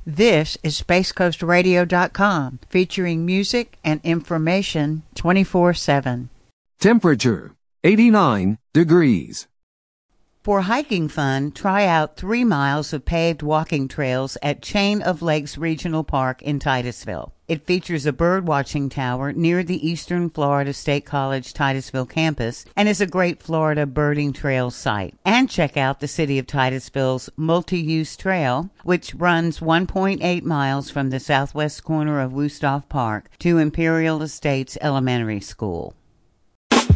This is SpaceCoastRadio.com, featuring music and information 24/7. Temperature, 89 degrees. For hiking fun, try out 3 miles of paved walking trails at Chain of Lakes Regional Park in Titusville. It features a bird-watching tower near the Eastern Florida State College Titusville campus and is a great Florida birding trail site. And check out the City of Titusville's multi-use trail, which runs 1.8 miles from the southwest corner of Wusthof Park to Imperial Estates Elementary School.